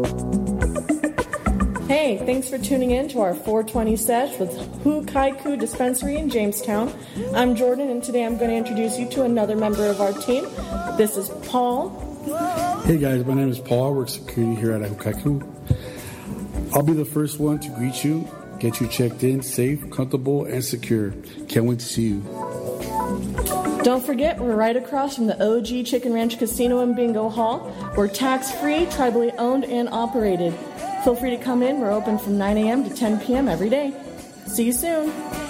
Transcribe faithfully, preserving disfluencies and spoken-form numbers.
Hey, thanks for tuning in to our four twenty sesh with Hu Kaiku Dispensary in Jamestown. I'm Jordan, and today I'm going to introduce you to another member of our team. This is Paul. Hey guys, my name is Paul. I work security here at Hu Kaiku. I'll be the first one to greet you, get you checked in, safe, comfortable, and secure. Can't wait to see you. Don't forget, we're right across from the O G Chicken Ranch Casino and Bingo Hall. We're tax-free, tribally owned, and operated. Feel free to come in. We're open from nine a.m. to ten p.m. every day. See you soon.